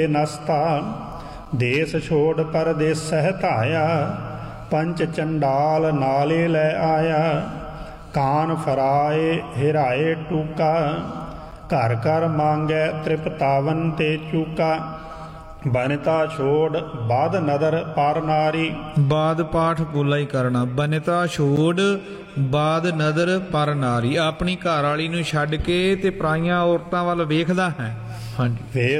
ਨਸਤਾ ਦੇਸ ਛੋੜ ਪਰਦੇਸਹਿ ਧਾਇਆ। ਪੰਚ ਚੰਡਾਲ ਨਾਲੇ ਲੈ ਆਇਆ। ਕਾਨ ਫਰਾਏ ਹਿਰਾਏ ਟੂਕਾ। ਘਰ ਘਰ ਮੰਗੈ ਤ੍ਰਿਪਤਾਵਨ ਤੇ ਚੂਕਾ। ਬਨਿਤਾ ਛੋੜ ਬਾਦ ਨਦਰ ਪਰ ਨਾਰੀ। ਬਾਦ ਪਾਠ ਪੋਲਾ ਹੀ ਕਰਨਾ। ਬਨਿਤਾ ਛੋੜ ਬਾਦ ਨਦਰ ਪਰ ਨਾਰੀ। ਆਪਣੀ ਘਰ ਵਾਲੀ ਨੂੰ ਛੱਡ ਕੇ ਤੇ ਪਰਾਈਆਂ ਔਰਤਾਂ ਵੱਲ ਵੇਖਦਾ ਹੈ। ਹਾਂਜੀ।